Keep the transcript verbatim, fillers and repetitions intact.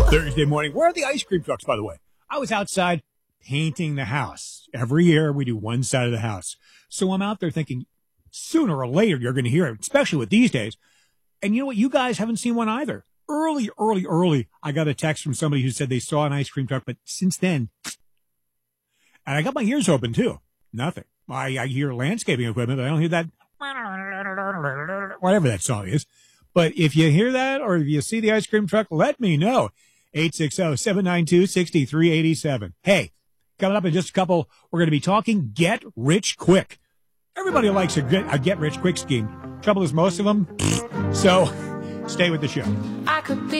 Thursday morning. Where are the ice cream trucks, by the way? I was outside painting the house. Every year we do one side of the house. So I'm out there thinking sooner or later you're going to hear it, especially with these days. And you know what? You guys haven't seen one either. Early, early, early, I got a text from somebody who said they saw an ice cream truck, but since then, and I got my ears open too. Nothing. I, I hear landscaping equipment, but I don't hear that, whatever that song is. But if you hear that or if you see the ice cream truck, let me know. eight six zero, seven nine two, six three eight seven. Hey, coming up in just a couple, we're going to be talking Get Rich Quick. Everybody likes a get, a get rich quick scheme. Trouble is most of them. So stay with the show. I could be